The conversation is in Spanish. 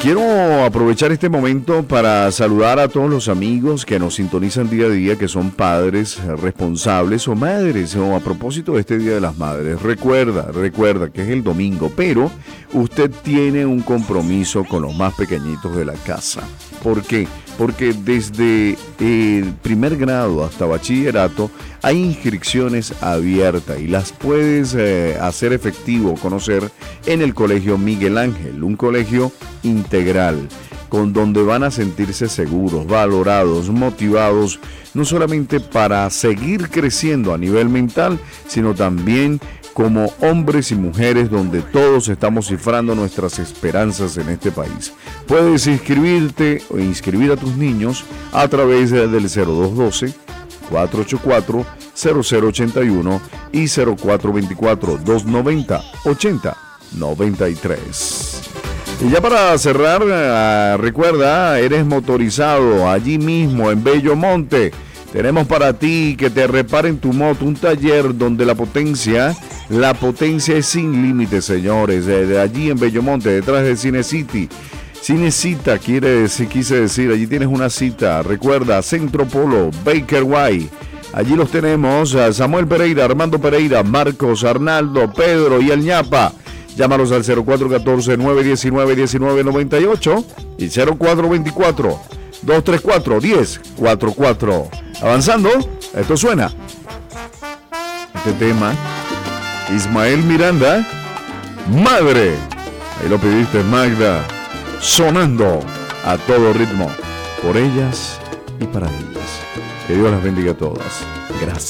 Quiero aprovechar este momento para saludar a todos los amigos que nos sintonizan día a día, que son padres responsables o madres, o a propósito de este Día de las Madres. Recuerda que es el domingo, pero usted tiene un compromiso con los más pequeñitos de la casa. ¿Por qué? Porque desde el primer grado hasta bachillerato hay inscripciones abiertas y las puedes hacer efectivo, conocer en el Colegio Miguel Ángel, un colegio integral, con donde van a sentirse seguros, valorados, motivados, no solamente para seguir creciendo a nivel mental, sino también como hombres y mujeres, donde todos estamos cifrando nuestras esperanzas en este país. Puedes inscribirte o inscribir a tus niños a través del 0212-484-0081 y 0424-290-8093. Y ya para cerrar, recuerda, eres motorizado allí mismo en Bellomonte. Tenemos para ti que te reparen tu moto, un taller donde la potencia es sin límites, señores. De allí en Bellomonte, detrás de Cine City. Cinecita quise decir, allí tienes una cita. Recuerda, Centro Polo, Baker White. Allí los tenemos, Samuel Pereira, Armando Pereira, Marcos, Arnaldo, Pedro y el ñapa. Llámalos al 0414-919-1998 y 0424-234-1044. Avanzando, esto suena. Este tema, Ismael Miranda, Madre. Ahí lo pediste, Magda. Sonando a todo ritmo. Por ellas y para ellas. Que Dios las bendiga a todas. Gracias.